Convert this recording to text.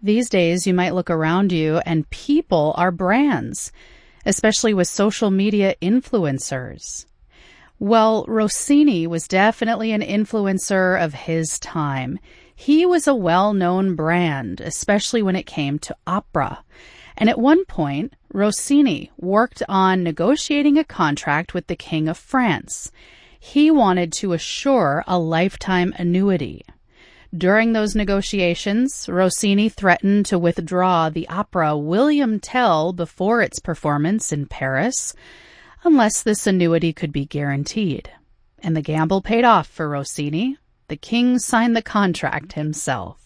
These days, you might look around you and people are brands, especially with social media influencers. Well, Rossini was definitely an influencer of his time. He was a well-known brand, especially when it came to opera. And at one point, Rossini worked on negotiating a contract with the King of France. He wanted to assure a lifetime annuity. During those negotiations, Rossini threatened to withdraw the opera William Tell before its performance in Paris, unless this annuity could be guaranteed. And the gamble paid off for Rossini. The king signed the contract himself.